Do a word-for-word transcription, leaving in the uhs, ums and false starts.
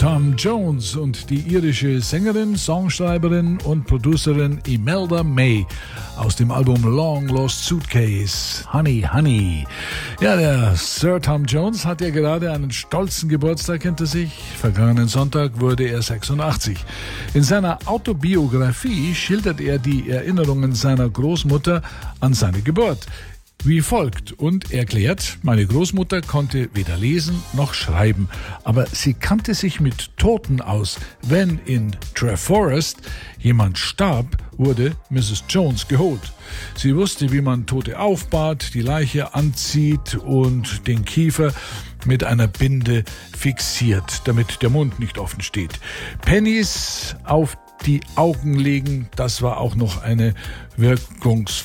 Tom Jones und die irische Sängerin, Songschreiberin und Producerin Imelda May aus dem Album Long Lost Suitcase, Honey Honey. Ja, der Sir Tom Jones hat ja gerade einen stolzen Geburtstag hinter sich. Vergangenen Sonntag wurde er sechsundachtzig. In seiner Autobiografie schildert er die Erinnerungen seiner Großmutter an seine Geburt wie folgt und erklärt: Meine Großmutter konnte weder lesen noch schreiben, aber sie kannte sich mit Toten aus. Wenn in Treforest jemand starb, wurde Misses Jones geholt. Sie wusste, wie man Tote aufbahrt, die Leiche anzieht und den Kiefer mit einer Binde fixiert, damit der Mund nicht offen steht. Pennies auf die Augen legen, das war auch noch eine wirkungsvolle